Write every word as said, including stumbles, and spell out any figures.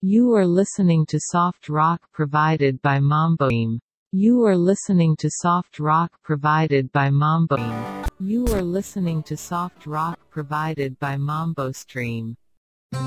You are listening to soft rock provided by Mambosteam. You are listening to soft rock provided by Mambosteam. You are listening to soft rock provided by Mambostream.